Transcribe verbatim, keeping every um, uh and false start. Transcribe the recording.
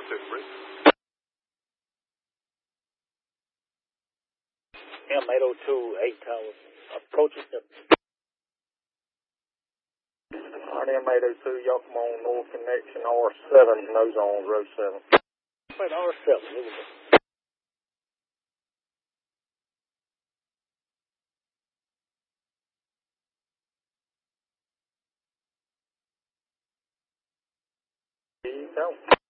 fifth Bridge. M eight oh two, eight Towers. Approaching the R M eight oh two, Yakima North Connection, R seven, nose on, row seven. Wait, R seven, here we go. Here you go.